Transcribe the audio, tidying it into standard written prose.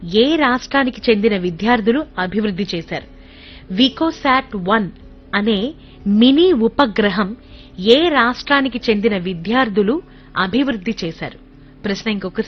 ఏ రాష్ట్రానికి చెందిన విద్యార్థులు అభివృద్ధి చేశారు? వికోసాట్-1 అనే మినీ ఉపగ్రహం ఏ రాష్ట్రానికి చెందిన విద్యార్థులు అభివృద్ధి చేశారు? ప్రశ్న ఇంకొకసారి